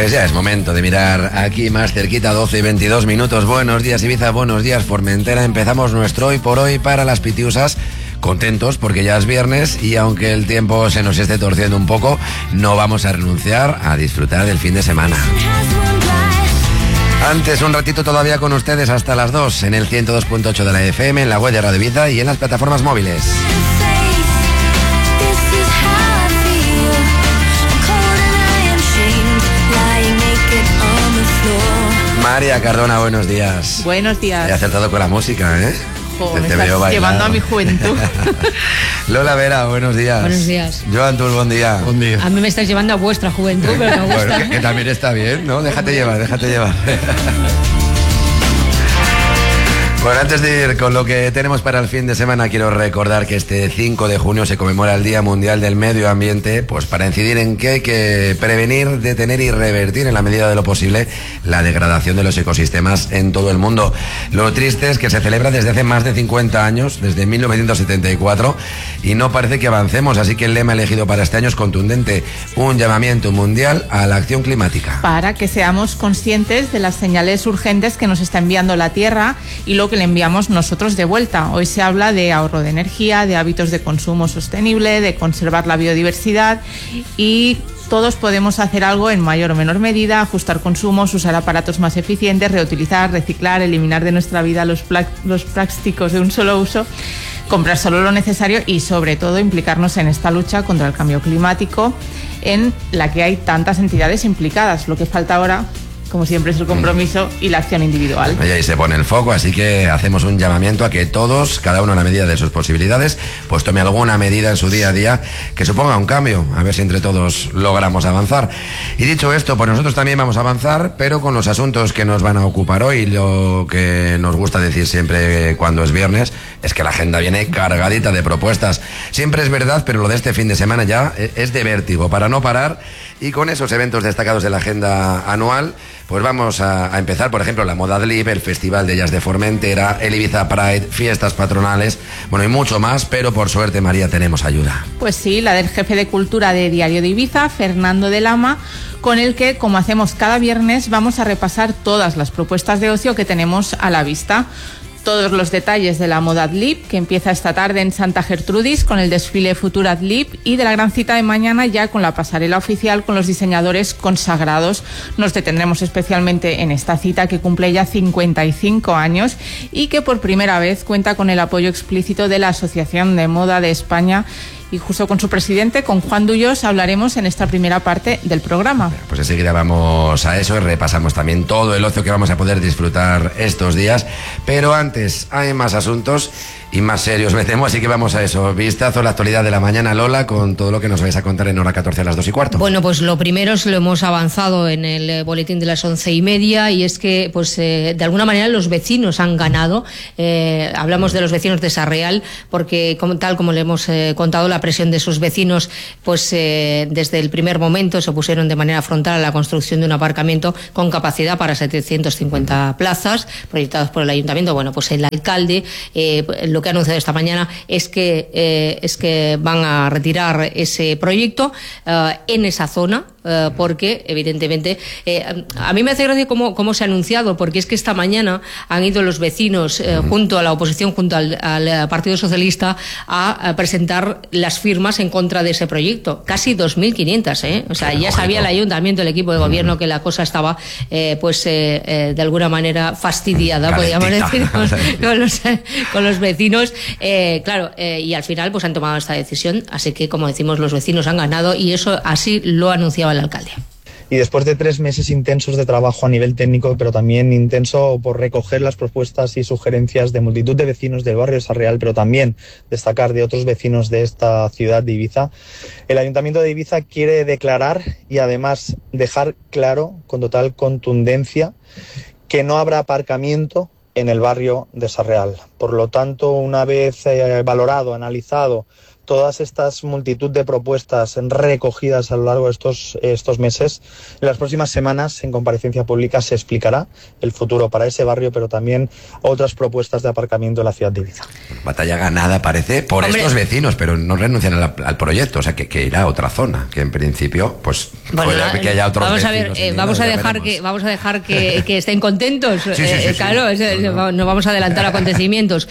Pues ya es momento de mirar aquí más cerquita, 12 y 22 minutos. Buenos días Ibiza, buenos días Formentera. Empezamos nuestro Hoy por Hoy para las pitiusas. Contentos porque ya es viernes y aunque el tiempo se nos esté torciendo un poco, no vamos a renunciar a disfrutar del fin de semana. Antes, un ratito todavía con ustedes hasta las 2 en el 102.8 de la FM, en la web de Radio Ibiza y en las plataformas móviles. María Cardona, buenos días. Buenos días. He acertado con la música, ¿eh? Me estás llevando a mi juventud. Lola Vera, buenos días. Buenos días. Joan Tul, buen día. Buen día. A mí me estáis llevando a vuestra juventud, pero me gusta. Bueno, que también está bien, ¿no? Déjate llevar. Bueno, antes de ir con lo que tenemos para el fin de semana, quiero recordar que este 5 de junio se conmemora el Día Mundial del Medio Ambiente, pues para incidir en que hay que prevenir, detener y revertir en la medida de lo posible la degradación de los ecosistemas en todo el mundo. Lo triste es que se celebra desde hace más de 50 años, desde 1974, y no parece que avancemos, así que el lema elegido para este año es contundente: un llamamiento mundial a la acción climática. Para que seamos conscientes de las señales urgentes que nos está enviando la Tierra y lo que le enviamos nosotros de vuelta. Hoy se habla de ahorro de energía, de hábitos de consumo sostenible, de conservar la biodiversidad, y todos podemos hacer algo en mayor o menor medida: ajustar consumos, usar aparatos más eficientes, reutilizar, reciclar, eliminar de nuestra vida los plásticos de un solo uso, comprar solo lo necesario y, sobre todo, implicarnos en esta lucha contra el cambio climático, en la que hay tantas entidades implicadas. Lo que falta ahora, como siempre, es el compromiso y la acción individual. Y ahí se pone el foco, así que hacemos un llamamiento a que todos, cada uno a la medida de sus posibilidades, pues tome alguna medida en su día a día que suponga un cambio, a ver si entre todos logramos avanzar. Y dicho esto, pues nosotros también vamos a avanzar, pero con los asuntos que nos van a ocupar hoy. Lo que nos gusta decir siempre cuando es viernes es que la agenda viene cargadita de propuestas. Siempre es verdad, pero lo de este fin de semana ya es de vértigo, para no parar. Y con esos eventos destacados de la agenda anual, pues vamos a empezar, por ejemplo, la Modad Lib, el Festival de Jazz de Formentera, el Ibiza Pride, fiestas patronales, bueno, y mucho más, pero por suerte, María, tenemos ayuda. Pues sí, la del jefe de Cultura de Diario de Ibiza, Fernando de Lama, con el que, como hacemos cada viernes, vamos a repasar todas las propuestas de ocio que tenemos a la vista. Todos los detalles de la Modad Lib, que empieza esta tarde en Santa Gertrudis con el desfile Futurad Lib, y de la gran cita de mañana ya con la pasarela oficial con los diseñadores consagrados. Nos detendremos especialmente en esta cita, que cumple ya 55 años y que por primera vez cuenta con el apoyo explícito de la Asociación de Moda de España. Y justo con su presidente, con Juan Dullos, hablaremos en esta primera parte del programa. Pues enseguida vamos a eso y repasamos también todo el ocio que vamos a poder disfrutar estos días. Pero antes, hay más asuntos y más serios, me temo, así que vamos a eso. Vistazo a la actualidad de la mañana, Lola, con todo lo que nos vais a contar en hora 14 a las 2:15. Bueno, pues lo primero es lo hemos avanzado en el boletín de las 11:30, y es que, pues, de alguna manera los vecinos han ganado. Hablamos de los vecinos de Sarrial, porque tal como le hemos contado, la presión de sus vecinos, pues desde el primer momento se opusieron de manera frontal a la construcción de un aparcamiento con capacidad para 750 plazas, proyectados por el ayuntamiento. Bueno, pues el alcalde lo que ha anunciado esta mañana es que van a retirar ese proyecto en esa zona, porque evidentemente a mí me hace gracia cómo se ha anunciado, porque es que esta mañana han ido los vecinos junto a la oposición, junto al Partido Socialista, a presentar las firmas en contra de ese proyecto. Casi 2.500, o sea, ya sabía el ayuntamiento, el equipo de gobierno, que la cosa estaba de alguna manera fastidiada, podríamos decir, con los vecinos, claro, y al final pues han tomado esta decisión, así que, como decimos, los vecinos han ganado, y eso así lo anunciaba el alcalde. Y después de 3 meses intensos de trabajo a nivel técnico, pero también intenso por recoger las propuestas y sugerencias de multitud de vecinos del barrio de Sarrial, pero también destacar de otros vecinos de esta ciudad de Ibiza, el Ayuntamiento de Ibiza quiere declarar y además dejar claro con total contundencia que no habrá aparcamiento en el barrio de Sarrial. Por lo tanto, una vez valorado, analizado todas estas multitud de propuestas recogidas a lo largo de estos meses, en las próximas semanas en comparecencia pública se explicará el futuro para ese barrio, pero también otras propuestas de aparcamiento en la ciudad de Ibiza. Batalla ganada parece por estos vecinos, pero no renuncian al proyecto, o sea que irá a otra zona, que en principio pues puede que haya otros vecinos. Vamos a dejar que estén contentos. Claro, no vamos a adelantar acontecimientos.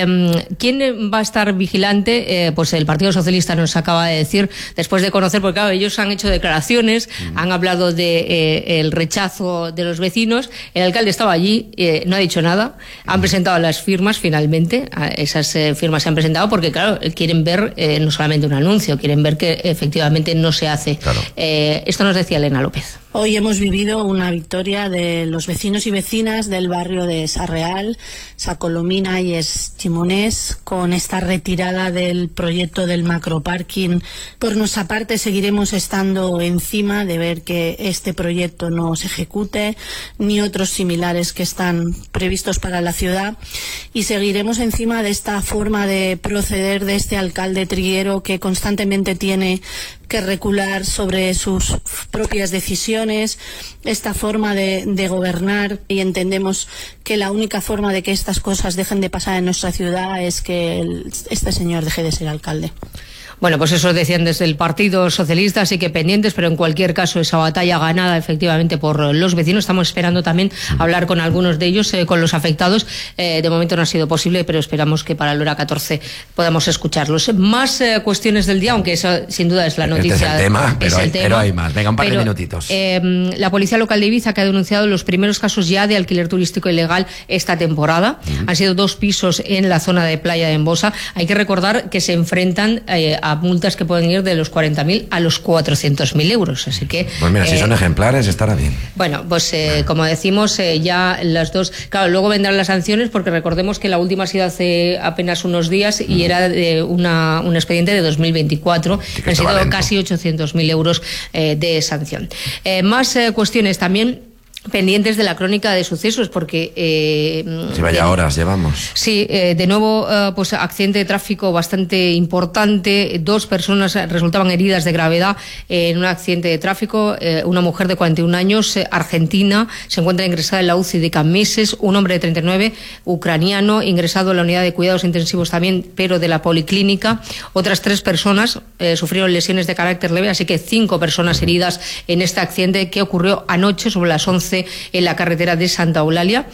¿Quién va a estar vigilante? Pues el Partido Socialista nos acaba de decir, después de conocer, porque claro, ellos han hecho declaraciones, han hablado de el rechazo de los vecinos, el alcalde estaba allí, no ha dicho nada, han presentado las firmas finalmente, esas firmas se han presentado porque claro, quieren ver no solamente un anuncio, quieren ver que efectivamente no se hace. Claro. Esto nos decía Elena López. Hoy hemos vivido una victoria de los vecinos y vecinas del barrio de Sarreal, Sacolomina y Eschimonés con esta retirada del proyecto del macroparking. Por nuestra parte seguiremos estando encima de ver que este proyecto no se ejecute ni otros similares que están previstos para la ciudad, y seguiremos encima de esta forma de proceder de este alcalde triguero que constantemente tiene que recular sobre sus propias decisiones, esta forma de gobernar, y entendemos que la única forma de que estas cosas dejen de pasar en nuestra ciudad es que este señor deje de ser alcalde. Bueno, pues eso decían desde el Partido Socialista, así que pendientes, pero en cualquier caso esa batalla ganada efectivamente por los vecinos. Estamos esperando también hablar con algunos de ellos, con los afectados. De momento no ha sido posible, pero esperamos que para la hora 14 podamos escucharlos. Más cuestiones del día, aunque eso sin duda es la noticia. Este es el tema, pero hay más. Venga, un par de minutitos. La Policía Local de Ibiza, que ha denunciado los primeros casos ya de alquiler turístico ilegal esta temporada. Han sido 2 pisos en la zona de Playa de Embosa. Hay que recordar que se enfrentan a multas que pueden ir de los 40.000 a los 400.000 euros. Así que pues mira, si son ejemplares estará bien. Bueno, pues como decimos, ya las dos. Claro, luego vendrán las sanciones, porque recordemos que la última ha sido hace apenas unos días y era de un expediente de 2024. Sí, han sido casi 800.000 euros de sanción. Más cuestiones también pendientes de la crónica de sucesos, porque vaya horas llevamos. Sí, de nuevo pues accidente de tráfico bastante importante. 2 personas resultaban heridas de gravedad en un accidente de tráfico. Una mujer de 41 años, argentina, se encuentra ingresada en la UCI de Cammeses. Un hombre de 39, ucraniano, ingresado en la unidad de cuidados intensivos también, pero de la policlínica. Otras 3 personas sufrieron lesiones de carácter leve, así que 5 personas heridas en este accidente que ocurrió anoche sobre las 11 en la carretera de Santa Eulalia.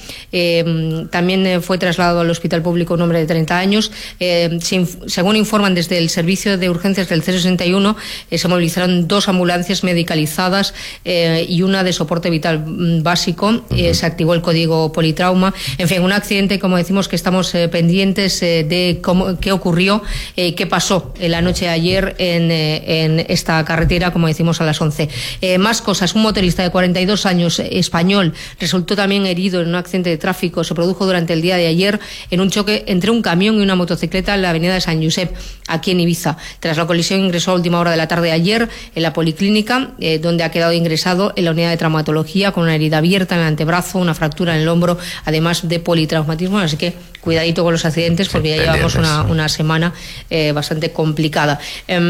También fue trasladado al hospital público un hombre de 30 años. Según informan desde el servicio de urgencias del 061, se movilizaron 2 ambulancias medicalizadas y una de soporte vital básico. Se activó el código politrauma. En fin, un accidente, como decimos, que estamos pendientes de qué ocurrió, qué pasó la noche de ayer en esta carretera, como decimos, a las 11. Más cosas. Un motorista de 42 años español resultó también herido en un accidente de tráfico. Se produjo durante el día de ayer en un choque entre un camión y una motocicleta en la avenida de San Josep, aquí en Ibiza. Tras la colisión ingresó a última hora de la tarde de ayer en la policlínica, donde ha quedado ingresado en la unidad de traumatología con una herida abierta en el antebrazo, una fractura en el hombro, además de politraumatismo. Así que cuidadito con los accidentes, porque ya llevamos una semana bastante complicada.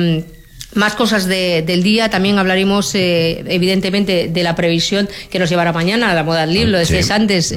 Más cosas del día. También hablaremos evidentemente de la previsión que nos llevará mañana a la Moda Libre. Lo decías antes,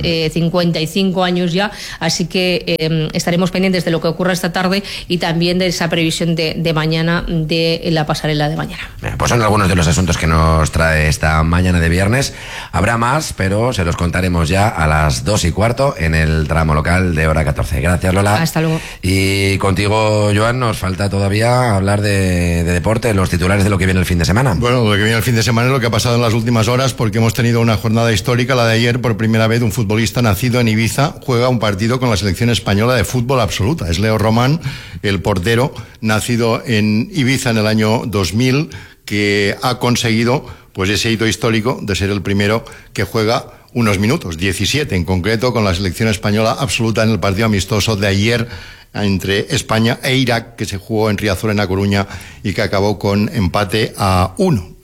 55 años ya, así que estaremos pendientes de lo que ocurra esta tarde y también de esa previsión de mañana, de la pasarela de mañana. Pues son algunos de los asuntos que nos trae esta mañana de viernes. Habrá más, pero se los contaremos ya a las 2:15 en el tramo local de hora 14. Gracias, Lola. Hasta luego. Y contigo, Joan, nos falta todavía hablar de deporte, los titulares de lo que viene el fin de semana. Bueno, lo que viene el fin de semana es lo que ha pasado en las últimas horas, porque hemos tenido una jornada histórica, la de ayer. Por primera vez un futbolista nacido en Ibiza juega un partido con la selección española de fútbol absoluta. Es Leo Román, el portero, nacido en Ibiza en el año 2000, que ha conseguido pues ese hito histórico de ser el primero que juega unos minutos, 17 en concreto, con la selección española absoluta en el partido amistoso de ayer entre España e Irak, que se jugó en Riazor, en A Coruña, y que acabó con empate a 1.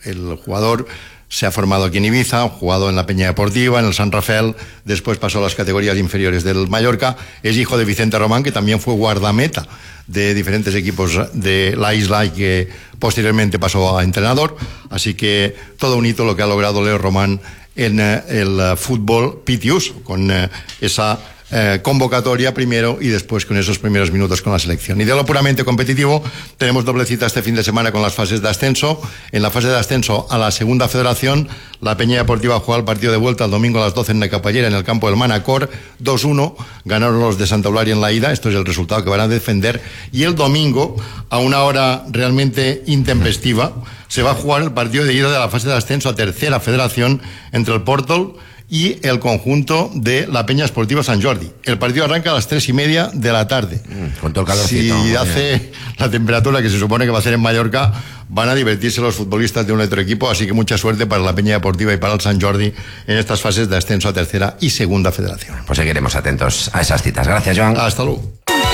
El jugador se ha formado aquí en Ibiza, ha jugado en la Peña Deportiva, en el San Rafael, después pasó a las categorías inferiores del Mallorca. Es hijo de Vicente Román, que también fue guardameta de diferentes equipos de la isla y que posteriormente pasó a entrenador. Así que todo un hito lo que ha logrado Leo Román en el fútbol pitius, con esa convocatoria primero y después con esos primeros minutos con la selección. Y de lo puramente competitivo, tenemos doble cita este fin de semana con las fases de ascenso. En la fase de ascenso a la segunda federación, la Peña Deportiva juega el partido de vuelta el domingo a las 12 en Necapallera, en el campo del Manacor. 2-1 ganaron los de Santa Eulalia en la ida. Esto es el resultado que van a defender. Y el domingo, a una hora realmente intempestiva, se va a jugar el partido de ida de la fase de ascenso a tercera federación entre el Portol y el conjunto de la Peña Esportiva Sant Jordi. El partido arranca a las 3:30 de la tarde. Con todo el calorcito. Si hace la temperatura que se supone que va a ser en Mallorca, van a divertirse los futbolistas de un otro equipo, así que mucha suerte para la Peña Deportiva y para el Sant Jordi en estas fases de ascenso a tercera y segunda federación. Pues seguiremos atentos a esas citas. Gracias, Joan. Hasta luego.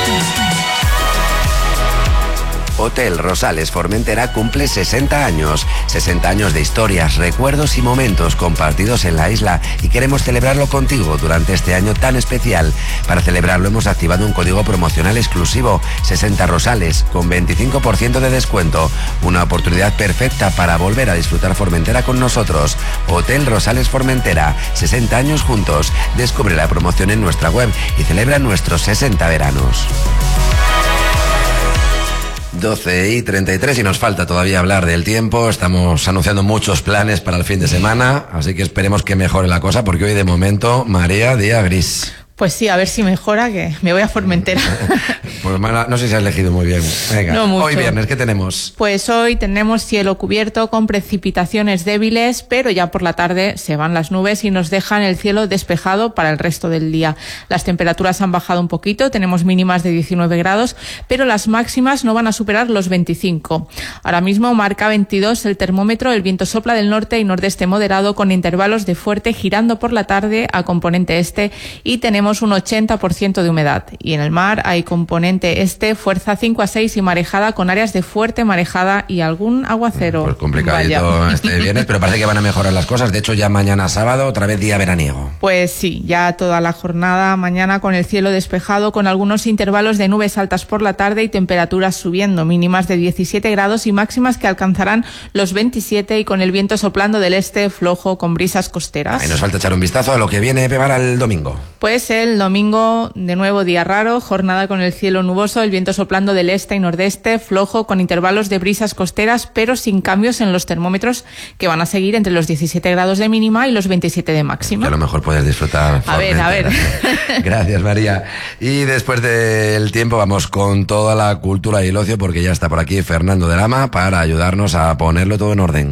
Hotel Rosales Formentera cumple 60 años. 60 años de historias, recuerdos y momentos compartidos en la isla, y queremos celebrarlo contigo durante este año tan especial. Para celebrarlo hemos activado un código promocional exclusivo, 60 Rosales, con 25% de descuento. Una oportunidad perfecta para volver a disfrutar Formentera con nosotros. Hotel Rosales Formentera, 60 años juntos. Descubre la promoción en nuestra web y celebra nuestros 60 veranos. 12:33 y nos falta todavía hablar del tiempo. Estamos anunciando muchos planes para el fin de semana, así que esperemos que mejore la cosa, porque hoy de momento, María, día gris. Pues sí, a ver si mejora, que me voy a Formentera. Pues no sé si has elegido muy bien. Venga, no mucho. Hoy viernes, ¿qué tenemos? Pues hoy tenemos cielo cubierto con precipitaciones débiles, pero ya por la tarde se van las nubes y nos dejan el cielo despejado para el resto del día. Las temperaturas han bajado un poquito, tenemos mínimas de 19 grados, pero las máximas no van a superar los 25. Ahora mismo marca 22 el termómetro, el viento sopla del norte y nordeste moderado con intervalos de fuerte girando por la tarde a componente este, y tenemos un 80% de humedad. Y en el mar hay componente este, fuerza 5 a 6 y marejada, con áreas de fuerte marejada y algún aguacero. Pues complicadito. Vaya. Este viernes, pero parece que van a mejorar las cosas. De hecho, ya mañana sábado, otra vez día veraniego. Pues sí, ya toda la jornada mañana con el cielo despejado, con algunos intervalos de nubes altas por la tarde y temperaturas subiendo, mínimas de 17 grados y máximas que alcanzarán los 27, y con el viento soplando del este flojo con brisas costeras. Ahí nos falta echar un vistazo a lo que viene para el domingo. Pues el domingo, de nuevo día raro, jornada con el cielo nuboso, el viento soplando del este y nordeste, flojo con intervalos de brisas costeras, pero sin cambios en los termómetros, que van a seguir entre los 17 grados de mínima y los 27 de máxima. Que a lo mejor puedes disfrutar. A ver. Gracias, María. Y después del tiempo vamos con toda la cultura y el ocio, porque ya está por aquí Fernando de Lama para ayudarnos a ponerlo todo en orden.